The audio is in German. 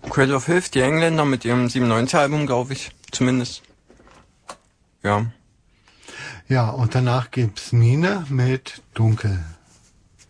Cradle of Filth, die Engländer mit ihrem 97-Album, glaube ich, zumindest. Ja. Ja, und danach gibt's Mine mit Dunkel.